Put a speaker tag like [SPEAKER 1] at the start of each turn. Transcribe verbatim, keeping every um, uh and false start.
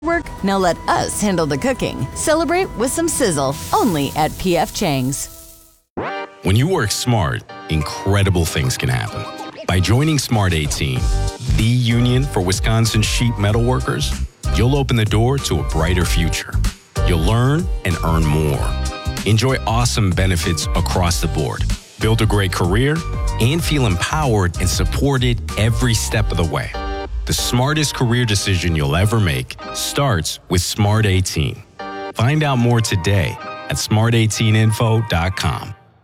[SPEAKER 1] Work, now let us handle the cooking. Celebrate with some sizzle, only at P F Chang's.
[SPEAKER 2] When you work smart, incredible things can happen. By joining Smart eighteen, the union for Wisconsin sheet metal workers, you'll open the door to a brighter future. You'll learn and earn more. Enjoy awesome benefits across the board. Build a great career and feel empowered and supported every step of the way. The smartest career decision you'll ever make starts with Smart eighteen. Find out more today at smart eighteen info dot com.